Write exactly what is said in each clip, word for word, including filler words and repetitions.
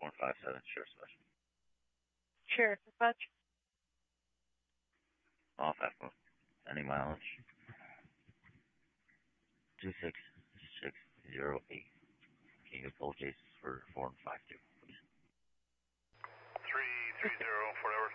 one five seven, Sheriff Special. Sheriff Dispatch. Off Echo. Any mileage? two six six zero eight. Can you pull cases for four and five two, please? three three zero, four hours.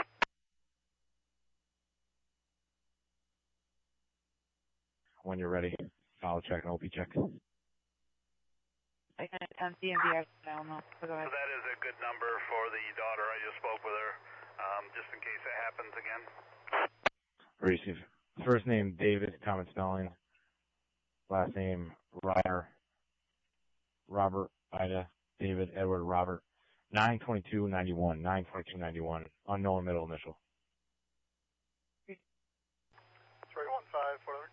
When you're ready, follow check and O P check. I can attempt D M V R now, no. So go ahead. So that is a good number for the daughter. I just spoke with her, um, just in case it happens again. Receive. First name, David, common spelling. Last name, Ryder. Robert, Ida, David, Edward, Robert. nine twenty-two ninety-one, nine twenty-two ninety-one. Unknown middle initial. three one five, whatever.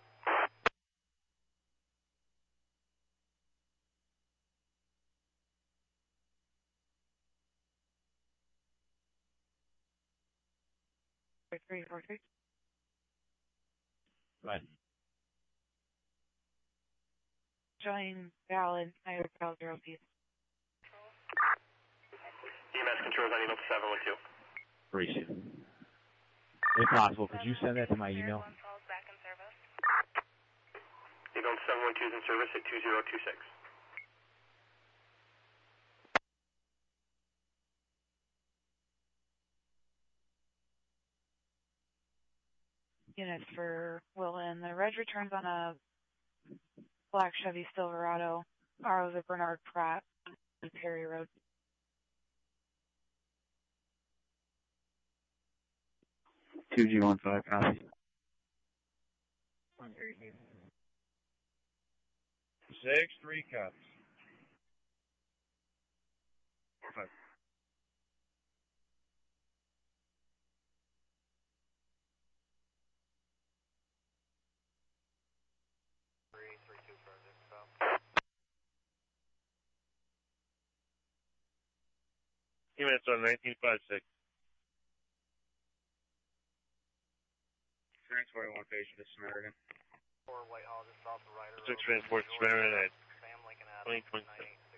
three four three. Right. Join valid, I hotel zero piece. E M S controls, I need up to seven one two. Receive. If possible, could you send that to my email? Back in service. You know, seven one two is in service at two zero two six. Units for Willen. The reg returns on a black Chevy Silverado. R O's at Bernard Pratt on Perry Road. two G one five, copy. Six, three cups. Five. Three, three, two, project, so. Units on nineteen five six. Transfer one patient to Samaritan. Four Whitehall, just south of Ryder. Six transport Samaritan at Sam Lincoln Avenue. twenty twenty-seven.